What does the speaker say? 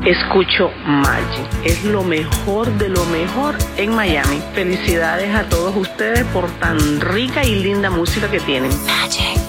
escucho Magic. Es lo mejor de lo mejor en Miami. Felicidades a todos ustedes por tan rica y linda música que tienen. Magic.